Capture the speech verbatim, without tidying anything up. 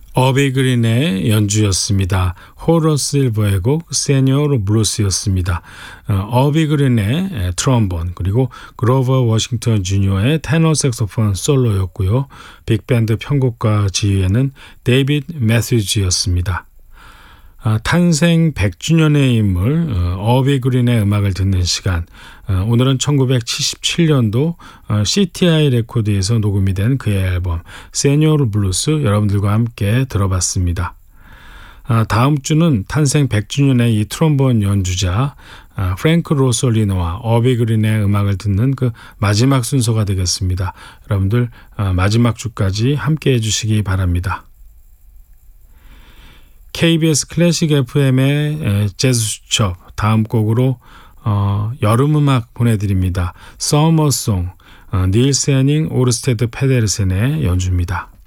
어비 그린의 연주였습니다. 호러스 실버의 곡 세뇨르 블루스였습니다. 어비 그린의 트럼본 그리고 그로버 워싱턴 주니어의 테너 색소폰 솔로였고요. 빅밴드 편곡과 지휘에는 데이비드 매튜즈였습니다. 아, 탄생 백 주년의 인물 어비 그린의 음악을 듣는 시간. 아, 오늘은 천구백칠십칠 년도 어, 씨티아이 레코드에서 녹음이 된 그의 앨범 세뇨르 블루스 여러분들과 함께 들어봤습니다. 아, 다음 주는 탄생 백 주년의 이 트롬본 연주자 아, 프랭크 로솔리노와 어비 그린의 음악을 듣는 그 마지막 순서가 되겠습니다. 여러분들 아, 마지막 주까지 함께 해주시기 바랍니다. 케이비에스 클래식 에프엠의 재즈 수첩 다음 곡으로 어, 여름 음악 보내드립니다. 서머송 어, 닐 세닝 오르스테드 페데르센의 연주입니다.